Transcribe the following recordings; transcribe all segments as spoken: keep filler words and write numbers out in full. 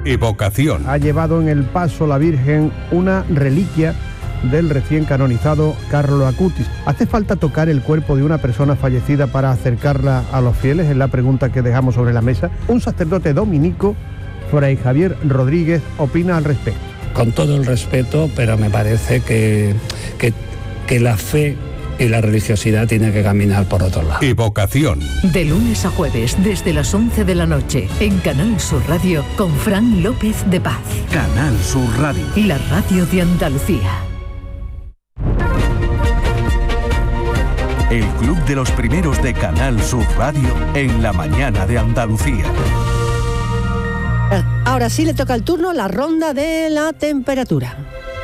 Evocación. Ha llevado en el paso la Virgen una reliquia del recién canonizado Carlo Acutis. ¿Hace falta tocar el cuerpo de una persona fallecida para acercarla a los fieles? Es la pregunta que dejamos sobre la mesa. Un sacerdote dominico, Fray Javier Rodríguez, opina al respecto. Con todo el respeto, pero me parece que, que, que la fe y la religiosidad tiene que caminar por otro lado. Evocación. De lunes a jueves, desde las once de la noche, en Canal Sur Radio, con Fran López de Paz. Canal Sur Radio. La radio de Andalucía. El club de los primeros de Canal Sur Radio en la mañana de Andalucía. Ahora sí le toca el turno la ronda de la temperatura.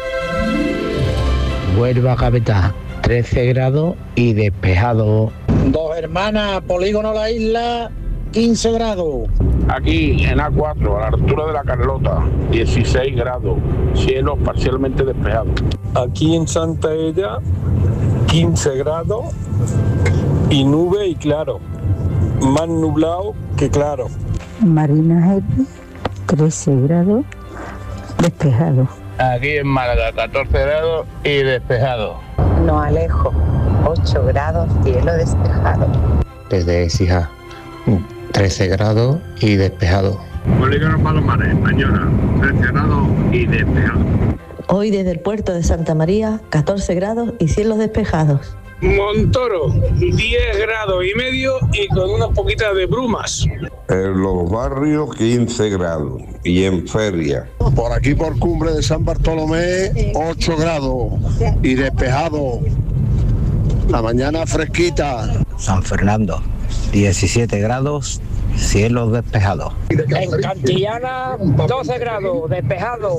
Huelva capital, trece grados y despejado. Dos Hermanas, polígono La Isla, quince grados. Aquí en A cuatro, a la altura de la Carlota, dieciséis grados, cielos parcialmente despejados. Aquí en Santa Ella, quince grados y nube y claro, más nublado que claro. Marina Happy, trece grados, despejado. Aquí en Málaga, catorce grados y despejado. No Alejo, ocho grados, cielo despejado. Desde Écija, trece grados y despejado. Polígono Palomares, Mañona, trece grados y despejado. Hoy desde el puerto de Santa María, catorce grados y cielos despejados. Montoro, diez grados y medio y con unas poquitas de brumas. En los barrios, quince grados. Y en Feria. Por aquí, por Cumbre de San Bartolomé, ocho grados y despejado. La mañana fresquita. San Fernando, diecisiete grados, cielos despejados. En Cantillana, doce grados, despejado.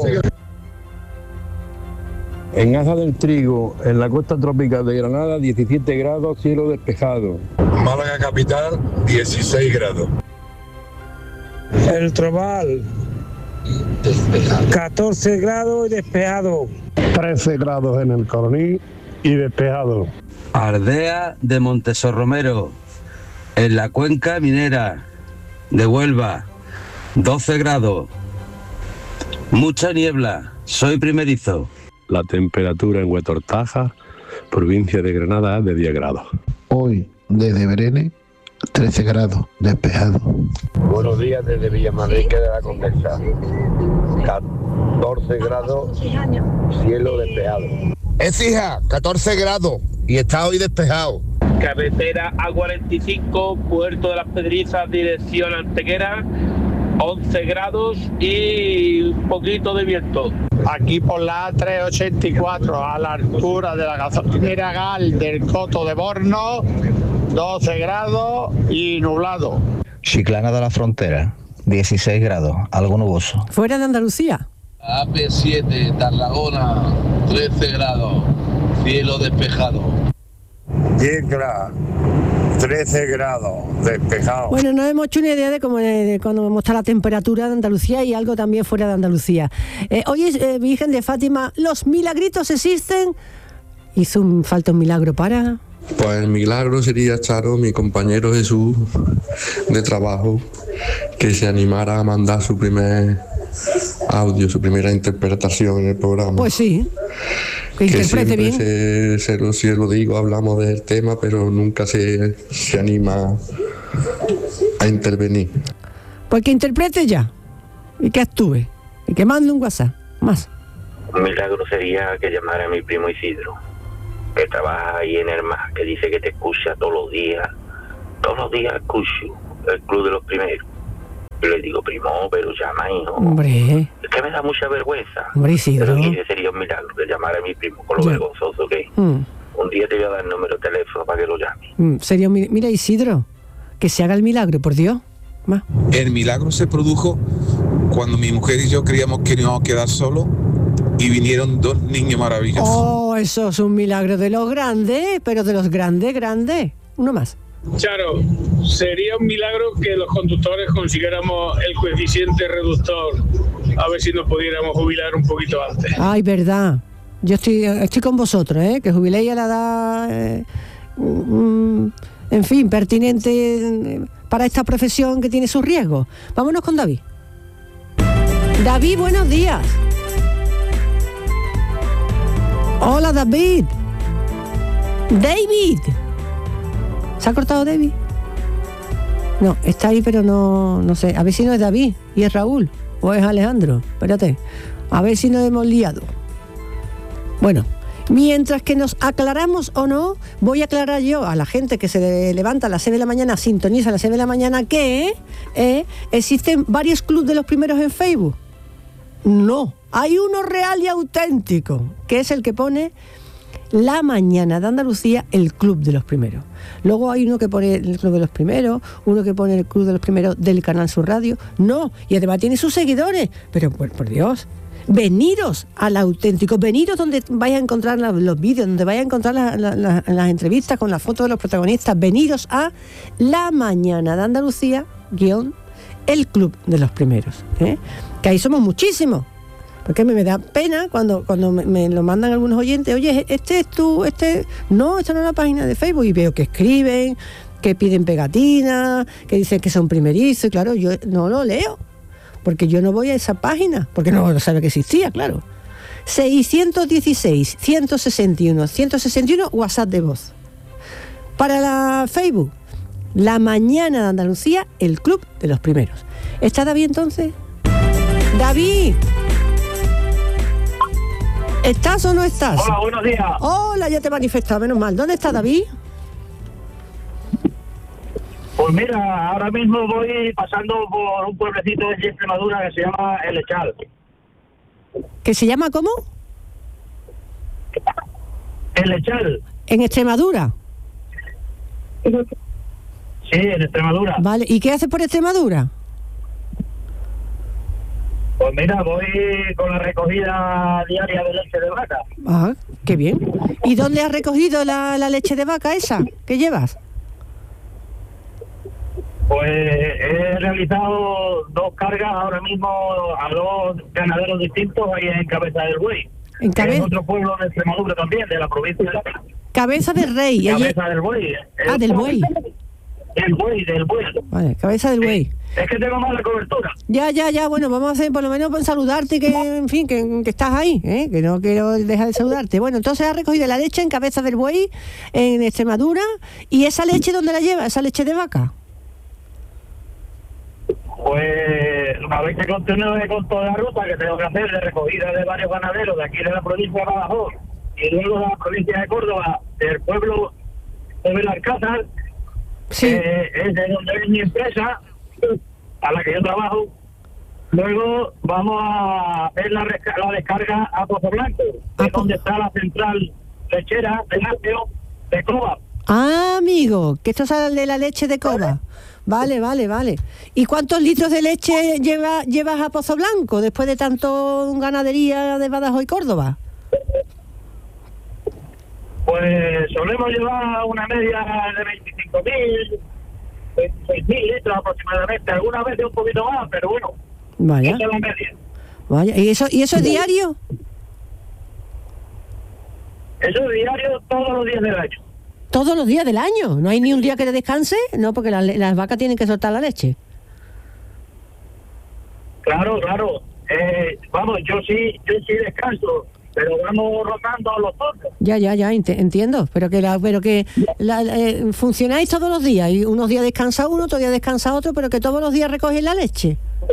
En Aza del Trigo, en la costa tropical de Granada, diecisiete grados, cielo despejado. Málaga capital, dieciséis grados. El Trobal, catorce grados y despejado. trece grados en el Coroní y despejado. Ardea de Montesorromero, en la cuenca minera de Huelva, doce grados. Mucha niebla, soy primerizo. La temperatura en Huetortaja, provincia de Granada, de diez grados. Hoy, desde Berene, trece grados, despejado. Buenos días desde Villamanrique de la Condesa. catorce grados, cielo despejado. Écija, catorce grados y está hoy despejado. Carretera A cuarenta y cinco, Puerto de las Pedrizas, dirección Antequera, once grados y un poquito de viento. Aquí por la A trescientos ochenta y cuatro, a la altura de la gasolinera Gal del Coto de Borno, doce grados y nublado. Chiclana de la Frontera, dieciséis grados, algo nuboso. Fuera de Andalucía. A P siete, Tarragona, trece grados, cielo despejado. Yecla, trece grados, despejado. Bueno, nos hemos hecho una idea de cómo de cuando vemos está la temperatura de Andalucía y algo también fuera de Andalucía. Eh, hoy es eh, Virgen de Fátima, ¿los milagritos existen? ¿Hizo un, falta un milagro para...? Pues el milagro sería, Charo, mi compañero Jesús de trabajo, que se animara a mandar su primer audio, su primera interpretación en el programa. Pues sí, que interprete bien. Se, se, lo, si lo digo, hablamos del tema, pero nunca se, se anima a intervenir. Pues que interprete ya, y que actúe, y que mande un WhatsApp, más. Un milagro sería que llamara a mi primo Isidro, que trabaja ahí en el mar, que dice que te escucha todos los días, todos los días escucho el Club de los Primeros. Y le digo, primo, pero llama, hijo. Hombre. Es que me da mucha vergüenza. Hombre, Isidro. Pero ese sería un milagro, que llamara a mi primo, con lo ya. vergonzoso que es. Mm. Un día te voy a dar el número de teléfono para que lo llame. Mm, sería un, mira, Isidro, que se haga el milagro, por Dios. Más. El milagro se produjo cuando mi mujer y yo creíamos que nos íbamos a quedar solos y vinieron dos niños maravillosos. Oh, eso es un milagro de los grandes, pero de los grandes, grandes. Uno más. Charo, sería un milagro que los conductores consiguiéramos el coeficiente reductor, a ver si nos pudiéramos jubilar un poquito antes. Ay, verdad. Yo estoy, estoy con vosotros, ¿eh? Que jubiléis a la edad, eh, mm, en fin, pertinente para esta profesión que tiene sus riesgos. Vámonos con David. David, buenos días. Hola, David. David. ¿Se ha cortado David? No, está ahí, pero no, no sé. A ver si no es David y es Raúl o es Alejandro. Espérate. A ver si nos hemos liado. Bueno, mientras que nos aclaramos o no, voy a aclarar yo a la gente que se levanta a las seis de la mañana, sintoniza a las seis de la mañana, que eh, existen varios clubes de los primeros en Facebook. No, hay uno real y auténtico, que es el que pone La Mañana de Andalucía, el club de los primeros. Luego hay uno que pone el club de los primeros, uno que pone el club de los primeros del Canal Sur Radio. No, y además tiene sus seguidores. Pero por, por Dios, veniros al auténtico, veniros donde vais a encontrar la, los vídeos, donde vais a encontrar la, la, la, las entrevistas con las fotos de los protagonistas. Veniros a La Mañana de Andalucía, guión, el club de los primeros, ¿eh? Que ahí somos muchísimos. Porque me, me da pena cuando, cuando me, me lo mandan algunos oyentes, oye, este es tú, este... No, esta no es la página de Facebook, y veo que escriben, que piden pegatinas, que dicen que son primerizos, y claro, yo no lo leo, porque yo no voy a esa página, porque no sabe que existía, claro. seiscientos dieciséis, ciento sesenta y uno, ciento sesenta y uno, WhatsApp de voz. Para la Facebook, La Mañana de Andalucía, el club de los primeros. ¿Está David entonces? ¡David! ¿Estás o no estás? Hola, buenos días. Hola, ya te he manifestado, menos mal. ¿Dónde está David? Pues mira, ahora mismo voy pasando por un pueblecito de Extremadura que se llama El Echal. ¿Que se llama cómo? El Echal. ¿En Extremadura? Sí, en Extremadura. Vale, ¿y qué haces por Extremadura? Pues mira, voy con la recogida diaria de leche de vaca. Ah, qué bien. ¿Y dónde has recogido la, la leche de vaca esa que llevas? Pues he realizado dos cargas ahora mismo a dos ganaderos distintos ahí en Cabeza del Buey. En Cabe... Es otro pueblo de Extremadura también, de la provincia de... Cabeza del Rey. Cabeza allí... del Buey. Ah, del Buey. Del Buey, del Buey. Vale, Cabeza del Buey. Es que tengo mala cobertura. Ya, ya, ya, bueno, vamos a hacer por lo menos por saludarte, que en fin, que, que estás ahí, ¿eh? Que no quiero dejar de saludarte. Bueno, entonces has recogido la leche en Cabeza del Buey, en Extremadura, ¿y esa leche dónde la lleva? ¿Esa leche de vaca? Pues una vez que continúe con toda la ruta que tengo que hacer de recogida de varios ganaderos de aquí de la provincia de Badajoz y luego de la provincia de Córdoba, del pueblo de Belalcázar, sí. eh, es de donde es mi empresa, a la que yo trabajo. Luego vamos a hacer la, la descarga a Pozo Blanco, que es donde está la central lechera de lácteo de Coba. Ah, amigo, que esto sale de la leche de Coba. Vale, vale, vale. ¿Y cuántos litros de leche lleva, llevas a Pozo Blanco después de tanto ganadería de Badajoz y Córdoba? Pues solemos llevar una media de veinticinco mil, veintiséis mil litros aproximadamente. Algunas veces un poquito más, pero bueno. Vaya. Esa es la media. Vaya. ¿Y eso, y eso es diario? Eso es diario todos los días del año. ¿Todos los días del año? ¿No hay ni un día que te descanse? No, porque la, las vacas tienen que soltar la leche. Claro, claro. Eh, vamos, yo sí, yo sí descanso, pero vamos rotando los turnos. Ya, ya, ya, ent- entiendo. Pero que la, pero que la, eh, funcionáis todos los días. Y unos días descansa uno, otros días descansa otro, pero que todos los días recogéis la leche.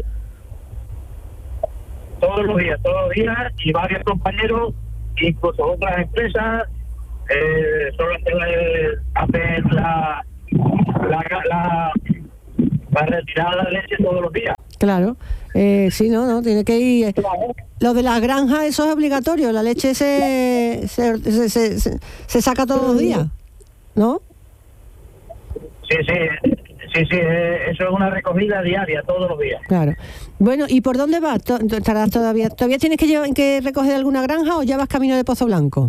Todos los días, todos los días, y varios compañeros, incluso otras empresas, eh, son las que eh, hacen la, la, la, la retirada de la leche todos los días. Claro, eh, sí, no, no, tiene que ir. Lo de las granjas, eso es obligatorio. La leche se se, se, se, se, se saca todos los días, ¿no? Sí, sí, sí, sí, eh, eso es una recogida diaria, todos los días. Claro. Bueno, ¿y por dónde vas? To- ¿Estarás todavía? ¿Todavía tienes que, llevar, que recoger alguna granja o ya vas camino de Pozo Blanco?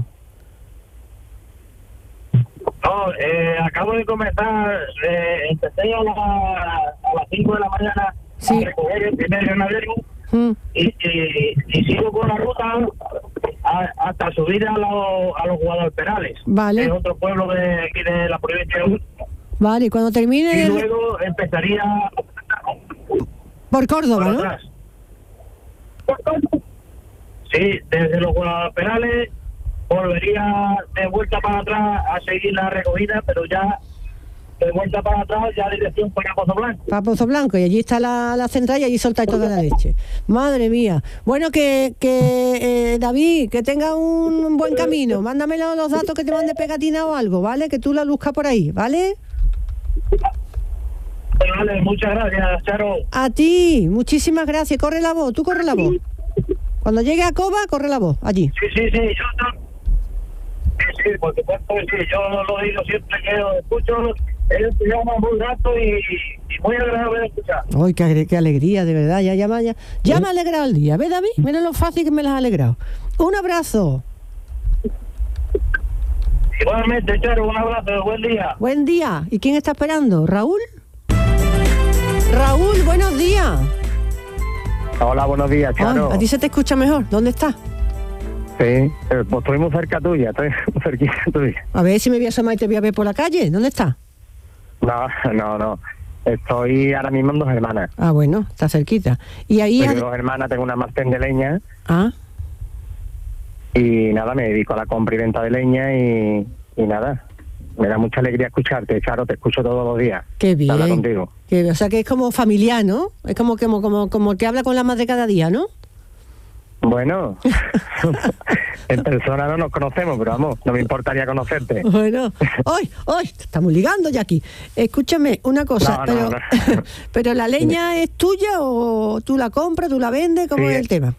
No, eh, acabo de comenzar, eh, empecé a, la, a las cinco de la mañana sí. a recoger el primer granadero mm. y, y, y sigo con la ruta a, hasta subir a, lo, a los Guadalperales, vale. que es otro pueblo de aquí de la provincia de Huelva. Vale, y cuando termine... Y el... luego empezaría... Por Córdoba, por ¿no? atrás. Sí, desde los Penales volvería de vuelta para atrás a seguir la recogida, pero ya de vuelta para atrás, ya dirección para Pozo Blanco. Para Pozo Blanco, y allí está la, la central y allí soltáis toda la leche. Madre mía. Bueno, que, que eh, David, que tenga un buen camino. Mándame los, los datos que te mande pegatina o algo, ¿vale? Que tú la luzcas por ahí, ¿vale? Vale, muchas gracias, Charo. A ti, muchísimas gracias. Corre la voz, tú corre la voz. Cuando llegue a Cova, corre la voz, allí. Sí, sí, sí, yo sí, sí, por supuesto que sí, yo lo digo siempre que lo escucho, es un programa muy rato y, y muy agradable de escuchar. Ay, qué, qué alegría, de verdad, ya, ya, ya, ya me ha alegrado el día, ¿ves, David? Mira lo fácil que me las ha alegrado. Un abrazo. Igualmente, Charo, un abrazo, buen día. Buen día. ¿Y quién está esperando? ¿Raúl? Raúl, buenos días. Hola, buenos días, Charo. Ay, a ti se te escucha mejor. ¿Dónde estás? Sí, eh, pues estoy muy cerca tuya, estoy muy cerquita tuya. A ver si me voy a asomar y te voy a ver por la calle. ¿Dónde estás? No, no, no. Estoy ahora mismo en Dos Hermanas. Ah, bueno, está cerquita. Y ahí... Soy ha... de Dos Hermanas, tengo una almacén de leña. Ah. Y nada, me dedico a la compra y venta de leña y, y nada. Me da mucha alegría escucharte, Charo, te escucho todos los días. Qué bien. Habla contigo. Qué, o sea, que es como familiar, ¿no? Es como como como como que habla con la madre cada día, ¿no? Bueno, en persona no nos conocemos, pero vamos, no me importaría conocerte. Bueno, hoy, hoy, estamos ligando ya aquí. Escúchame una cosa, No, pero, no, no. pero ¿la leña es tuya o tú la compras, tú la vendes? ¿Cómo Sí, es el tema?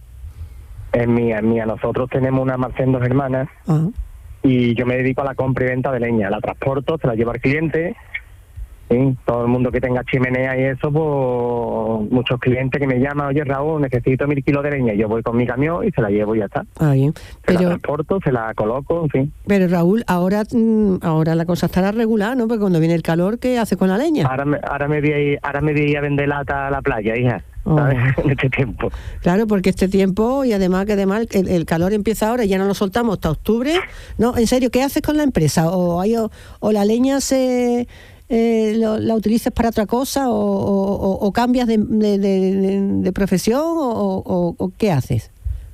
Es mía, es mía. Nosotros tenemos una almacén Dos Hermanas. Ah. Y yo me dedico a la compra y venta de leña. La transporto, se la llevo al cliente. ¿Sí? Todo el mundo que tenga chimenea y eso, pues muchos clientes que me llaman, oye Raúl, necesito mil kilos de leña. Yo voy con mi camión y se la llevo y ya está. Ah, bien. Pero, se la transporto, se la coloco, en fin. Pero Raúl, ahora mm, ahora la cosa estará regular, ¿no? Porque cuando viene el calor, ¿qué hace con la leña? Ahora me, ahora me voy a ir, ahora me voy a, ir a vender lata a la playa, hija. ¿Sabes? Oh. En este tiempo. Claro, porque este tiempo, y además que además el, el calor empieza ahora y ya no lo soltamos hasta octubre. No, en serio, ¿qué haces con la empresa? ¿O hay o, o la leña se eh, lo, la utilizas para otra cosa o, o, o cambias de, de, de, de profesión o, o, o qué haces?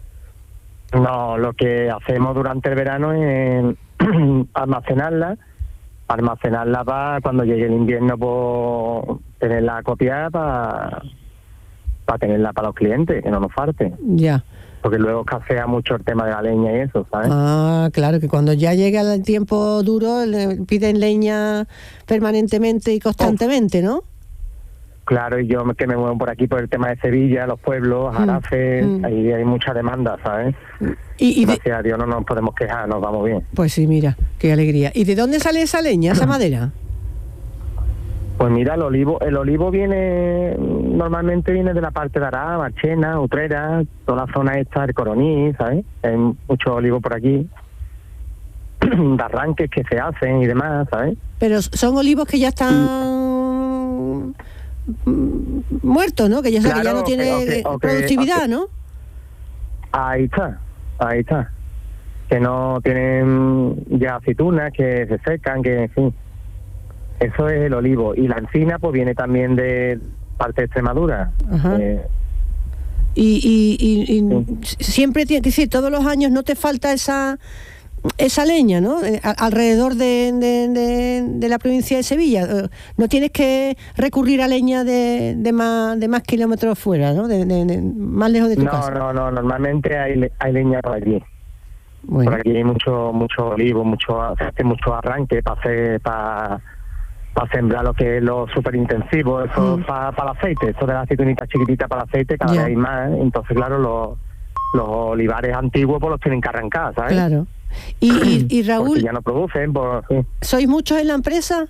No, lo que hacemos durante el verano es almacenarla, almacenarla para cuando llegue el invierno, pues tenerla copiada para para tenerla para los clientes, que no nos falte. Ya. Porque luego escasea mucho el tema de la leña y eso, ¿sabes? Ah, claro, que cuando ya llega el tiempo duro le piden leña permanentemente y constantemente, ¿no? Claro, y yo que me muevo por aquí por el tema de Sevilla, los pueblos, Jarafe, mm. ahí hay mucha demanda, ¿sabes? Y, y Gracias de... a Dios no nos podemos quejar, nos vamos bien. Pues sí, mira, qué alegría. ¿Y de dónde sale esa leña, esa madera? Pues mira, el olivo, el olivo viene, normalmente viene de la parte de Ará, Marchena, Utrera, toda la zona esta del Coroní, ¿sabes? Hay mucho olivo por aquí, de arranques que se hacen y demás, ¿sabes? Pero son olivos que ya están muertos, ¿no? Que ya, claro, que ya no tiene okay, okay, productividad, okay. ¿no? Ahí está, ahí está. Que no tienen ya aceitunas, que se secan, que en fin. Eso es el olivo. Y la encina pues viene también de parte de Extremadura. Ajá. Eh, y, y, y, y sí. Siempre tiene que decir, todos los años no te falta esa esa leña, ¿no? Eh, a, alrededor de, de, de, de la provincia de Sevilla. Eh, no tienes que recurrir a leña de, de más de más kilómetros fuera, ¿no? De, de, de, más lejos de tu no, casa. No, no, no. Normalmente hay, hay leña por allí. Bueno. Por aquí hay mucho mucho olivo, mucho, se hace mucho arranque para hacer, para para sembrar lo que es lo súper intensivo, eso mm. para pa el aceite, eso de las aceitunitas chiquititas para el aceite, cada yeah. vez hay más, entonces claro, los, los olivares antiguos pues los tienen que arrancar, ¿sabes? Claro. Y, y, y Raúl... Porque ya no producen, pues... Sí. ¿Sois muchos en la empresa?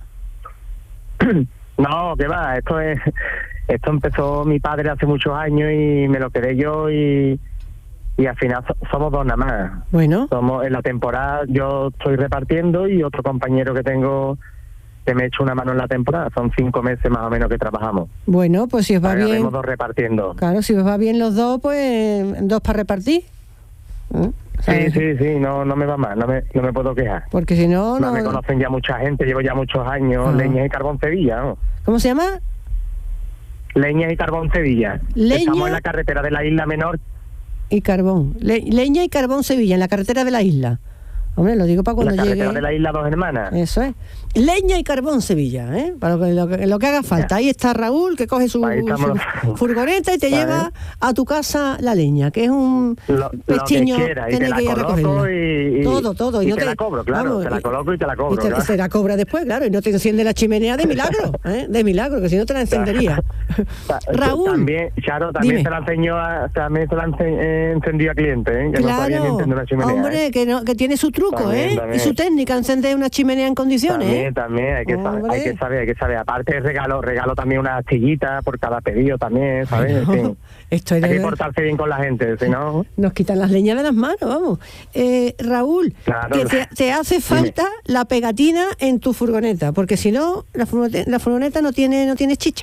No, que va, esto es... Esto empezó mi padre hace muchos años y me lo quedé yo y... Y al final so, somos dos nada más. Bueno. Somos en la temporada, yo estoy repartiendo y otro compañero que tengo... que me echo una mano en la temporada, son cinco meses más o menos que trabajamos. Bueno, pues si os va bien... dos repartiendo. Claro, si os va bien los dos, pues dos para repartir. ¿Eh? Sí, sí, sí, no no me va mal, no me, no me puedo quejar. Porque si no... No, no me conocen ya mucha gente, llevo ya muchos años, ah. Leña y Carbón Sevilla, ¿no? ¿Cómo se llama? Leña y Carbón Sevilla. Leña Estamos en la carretera de la Isla Menor. Y Carbón. Le, leña y Carbón Sevilla, en la carretera de la isla. Hombre, lo digo para cuando la llegue... carretera de la Isla Dos Hermanas. Eso es. Leña y Carbón Sevilla, ¿eh? Para lo que, lo que, lo que haga falta. Ahí está Raúl, que coge su, su furgoneta y te ¿sabes? Lleva a tu casa la leña, que es un lo, pestiño lo que, quiera, y te la que ir a recogerla. Y, y, todo, todo. Y, y no te, te la cobro, claro, vamos, te la coloco y te la cobro. Y te, claro. se la cobra después, claro, y no te enciende la chimenea de milagro, ¿eh? De milagro, que si no te la encendería. Raúl. También, Charo, también dime. te la enseñó a, también te la eh, encendió a cliente, ¿eh? Que claro, no sabía ni encender una chimenea. Hombre, ¿eh? que, no, que tiene su truco, también, ¿eh? También. Y su técnica, encender una chimenea en condiciones. También, ¿eh? también, hay que, saber, hay que saber, hay que saber. Aparte regalo, regalo también una astillita por cada pedido también, ¿sabes? No, en fin. Estoy de hay que ver. portarse bien con la gente, si no... Nos quitan las leñas de las manos, vamos. Eh, Raúl, claro, que te, te hace falta dime. La pegatina en tu furgoneta, porque si no, la furgoneta, la furgoneta no tiene, no tiene chicha.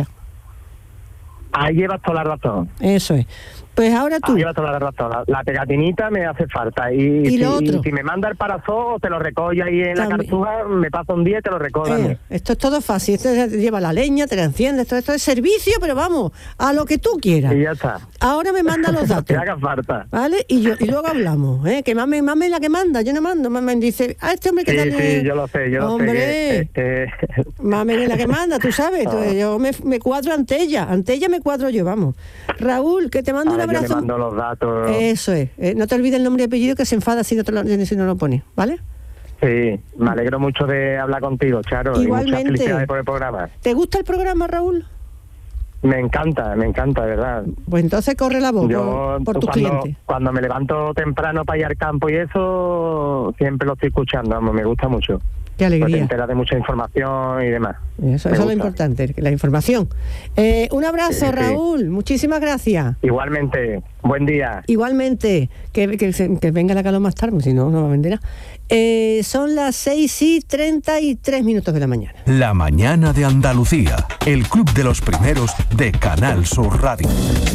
Ahí llevas toda la razón. Eso es. Pues ahora tú. Ahí llevas toda la razón. La, la pegatinita me hace falta. Y, ¿Y si, lo otro? Y si me manda el parazón, te lo recoge ahí en también. La cartuja, me pasa un día y te lo recoge. Eh, esto es todo fácil. Esto es, te lleva la leña, te la enciendes. Esto, esto es servicio, pero vamos, a lo que tú quieras. Y ya está. Ahora me manda los datos. Que haga falta. ¿Vale? Y yo y luego hablamos, ¿eh? Que mame, mame la que manda. Yo no mando. Mame dice, a este hombre que sí, dale... Sí, yo lo sé, yo hombre, lo sé. Que, eh, eh. Mame es la que manda, tú sabes. Oh. Tú, yo me, me cuadro ante ella. Ante ella me cuadro yo, vamos. Raúl, que te mando ver, un abrazo. Yo le mando los datos. Eso es. Eh, no te olvides el nombre y apellido, que se enfada si no, te lo, si no lo pones, ¿vale? Sí, me alegro mucho de hablar contigo, Charo. Igualmente. Y muchas felicidades por el programa. ¿Te gusta el programa, Raúl? Me encanta, me encanta, de verdad. Pues entonces corre la voz Yo, por, por tus cuando, clientes. Cuando me levanto temprano para ir al campo y eso, siempre lo estoy escuchando, vamos, me gusta mucho. Qué alegría. Te enteras de mucha información y demás. Eso, eso es lo importante, la información. Eh, un abrazo, sí, Raúl. Sí. Muchísimas gracias. Igualmente. Buen día. Igualmente. Que, que, que venga la calor más tarde, si no, no va a vender nada. Eh, son las seis y treinta y tres minutos de la mañana. La mañana de Andalucía. El club de los primeros de Canal Sur Radio.